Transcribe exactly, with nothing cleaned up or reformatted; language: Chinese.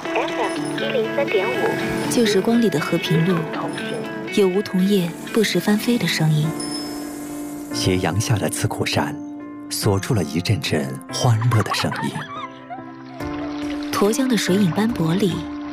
F M 一零三点五， 旧时光里的和平路，有梧桐叶不时翻飞的声音。 斜阳下的刺口山，锁住了一阵阵欢乐的声音。 沱江的水影斑驳里，